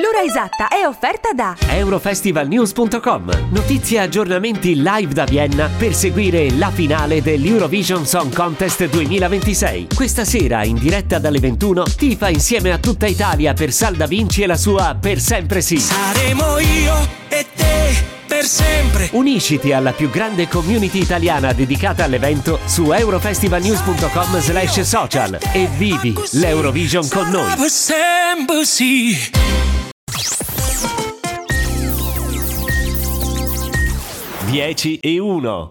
L'ora esatta è offerta da Eurofestivalnews.com. Notizie e aggiornamenti live da Vienna per seguire la finale dell'Eurovision Song Contest 2026. Questa sera, in diretta dalle 21, tifa insieme a tutta Italia per Salda Vinci e la sua Per Sempre Sì. Saremo io e te per sempre. Unisciti alla più grande community italiana dedicata all'evento su eurofestivalnews.com/social e vivi l'Eurovision con noi. Per sempre sì. 10:01.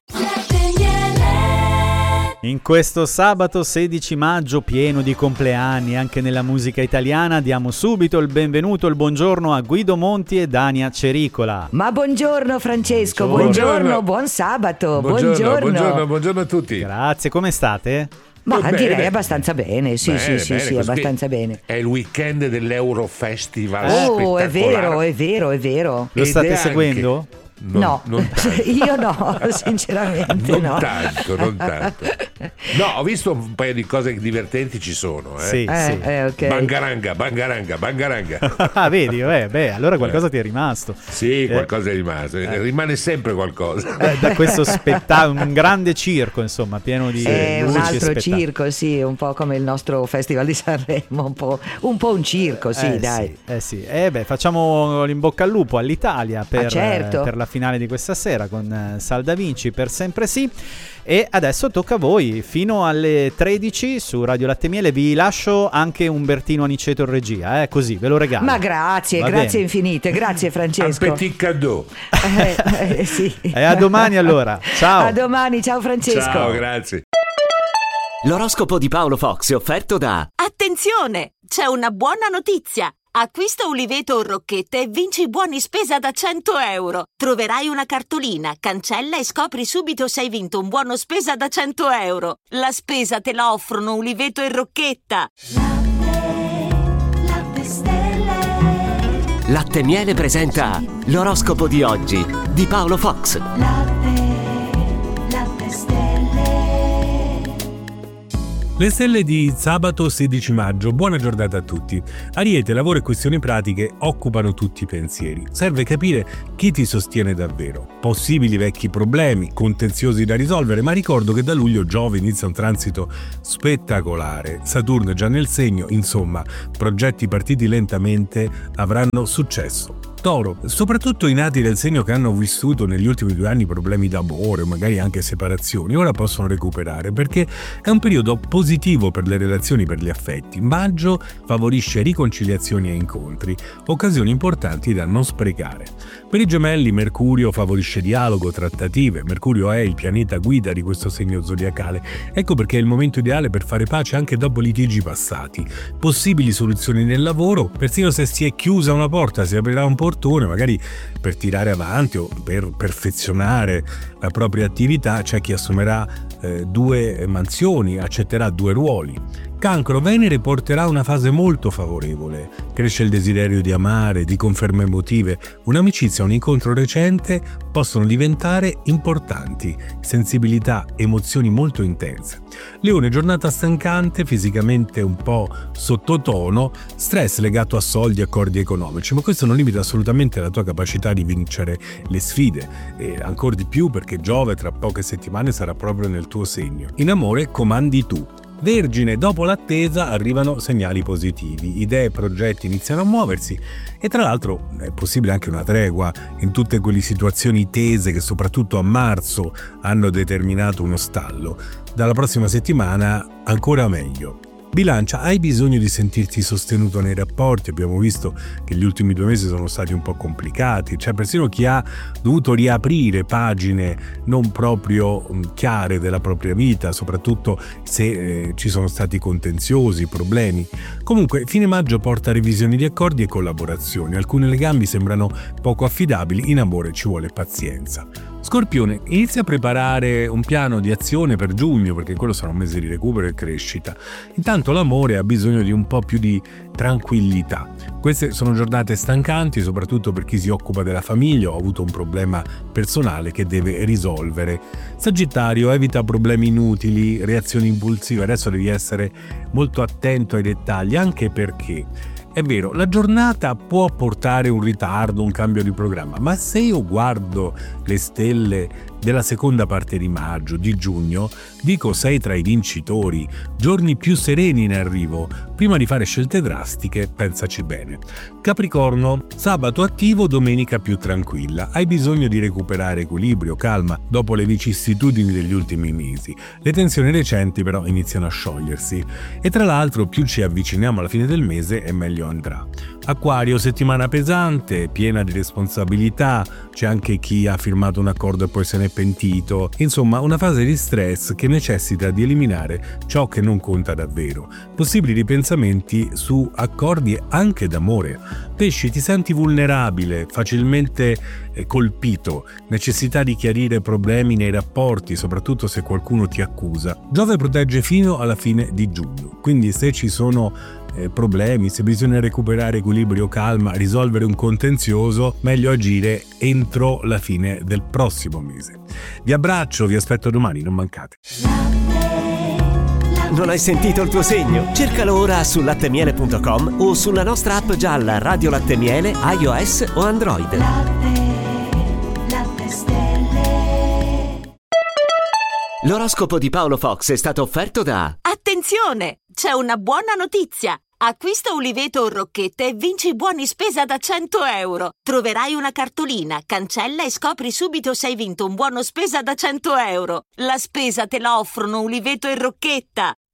In questo sabato 16 maggio pieno di compleanni anche nella musica italiana diamo subito il benvenuto, il buongiorno a Guido Monti e Dania Cericola. Ma buongiorno Francesco, buongiorno, buon sabato, buongiorno a tutti. Grazie, come state? Ma Bene. direi abbastanza bene, sì, Bene, sì, abbastanza bene. È il weekend dell'Eurofestival Oh, è spettacolare. vero. Lo Ed state è seguendo? No, non tanto. Io no, sinceramente non no. tanto. No, ho visto un paio di cose divertenti ci sono. Sì. Ok. Bangaranga. Ah, vedi, allora qualcosa ti è rimasto. Sì, qualcosa è rimasto. Rimane sempre qualcosa. Da questo spettacolo, un grande circo, insomma, pieno di È luci un e altro spettacoli. circo, sì, un po' come il nostro Festival di Sanremo, un po' un circo, sì, dai. Sì. Facciamo l'in bocca al lupo all'Italia per la finale di questa sera con Salda Vinci Per Sempre Sì. E adesso tocca a voi, fino alle 13 su Radio Latte Miele. Vi lascio anche Umbertino Aniceto in regia, così ve lo regalo. Ma grazie infinite, grazie Francesco. Un petit cadeau. Sì. E a domani allora, ciao. A domani, ciao Francesco. Ciao, grazie. L'oroscopo di Paolo Fox è offerto da Attenzione! C'è una buona notizia! Acquista Uliveto o Rocchette e vinci buoni spesa da 100 euro. Troverai una cartolina, cancella e scopri subito se hai vinto un buono spesa da 100 euro. La spesa te la offrono Uliveto e Rocchetta. Latte stelle. Latte Miele presenta l'oroscopo di oggi di Paolo Fox. Latte stelle. Le stelle di sabato 16 maggio, buona giornata a tutti. Ariete, lavoro e questioni pratiche occupano tutti i pensieri. Serve capire chi ti sostiene davvero. Possibili vecchi problemi, contenziosi da risolvere, ma ricordo che da luglio Giove inizia un transito spettacolare. Saturno è già nel segno, insomma, progetti partiti lentamente avranno successo. Toro, soprattutto i nati del segno che hanno vissuto negli ultimi 2 anni problemi d'amore o magari anche separazioni, ora possono recuperare perché è un periodo positivo per le relazioni, per gli affetti. Maggio favorisce riconciliazioni e incontri, occasioni importanti da non sprecare. Per i gemelli Mercurio favorisce dialogo, trattative. Mercurio è il pianeta guida di questo segno zodiacale. Ecco perché è il momento ideale per fare pace anche dopo litigi passati. Possibili soluzioni nel lavoro, persino se si è chiusa una porta si aprirà un portone, magari per tirare avanti o per perfezionare la propria attività. C'è chi assumerà 2 mansioni, accetterà 2 ruoli. Cancro, Venere porterà una fase molto favorevole. Cresce il desiderio di amare, di conferme emotive. Un'amicizia, un incontro recente possono diventare importanti. Sensibilità, emozioni molto intense. Leone, giornata stancante, fisicamente un po' sottotono, stress legato a soldi e accordi economici, ma questo non limita assolutamente la tua capacità di vincere le sfide, e ancora di più perché Giove tra poche settimane sarà proprio nel tuo segno. In amore comandi tu. Vergine, dopo l'attesa arrivano segnali positivi, idee e progetti iniziano a muoversi e tra l'altro è possibile anche una tregua in tutte quelle situazioni tese che soprattutto a marzo hanno determinato uno stallo. Dalla prossima settimana ancora meglio. Bilancia, hai bisogno di sentirti sostenuto nei rapporti. Abbiamo visto che gli ultimi 2 mesi sono stati un po' complicati, c'è persino chi ha dovuto riaprire pagine non proprio chiare della propria vita, soprattutto se ci sono stati contenziosi, problemi. Comunque fine maggio porta a revisioni di accordi e collaborazioni, alcuni legami sembrano poco affidabili, in amore ci vuole pazienza. Scorpione, inizia a preparare un piano di azione per giugno, perché quello sarà un mese di recupero e crescita. Intanto l'amore ha bisogno di un po' più di tranquillità. Queste sono giornate stancanti, soprattutto per chi si occupa della famiglia o ha avuto un problema personale che deve risolvere. Sagittario, evita problemi inutili, reazioni impulsive. Adesso devi essere molto attento ai dettagli, anche perché È vero, la giornata può portare un ritardo, un cambio di programma, ma se io guardo le stelle della seconda parte di maggio, di giugno, dico sei tra i vincitori, giorni più sereni in arrivo. Prima di fare scelte drastiche, pensaci bene. Capricorno, sabato attivo, domenica più tranquilla. Hai bisogno di recuperare equilibrio, calma, dopo le vicissitudini degli ultimi mesi. Le tensioni recenti però iniziano a sciogliersi. E tra l'altro più ci avviciniamo alla fine del mese e meglio andrà. Acquario, settimana pesante, piena di responsabilità, c'è anche chi ha firmato un accordo e poi se n'è pentito, insomma una fase di stress che necessita di eliminare ciò che non conta davvero, possibili ripensamenti su accordi anche d'amore. Pesci, ti senti vulnerabile, facilmente colpito, necessità di chiarire problemi nei rapporti, soprattutto se qualcuno ti accusa. Giove protegge fino alla fine di giugno, quindi se ci sono problemi, se bisogna recuperare equilibrio, calma, risolvere un contenzioso, meglio agire entro la fine del prossimo mese. Vi abbraccio, vi aspetto domani, non mancate. Non hai sentito il tuo segno? Cercalo ora su lattemiele.com o sulla nostra app gialla Radio Latte Miele, iOS o Android. Latte stelle. L'oroscopo di Paolo Fox è stato offerto da... Attenzione! C'è una buona notizia! Acquista Uliveto o Rocchette e vinci buoni spesa da 100 euro. Troverai una cartolina, cancella e scopri subito se hai vinto un buono spesa da 100 euro. La spesa te la offrono Uliveto e Rocchetta.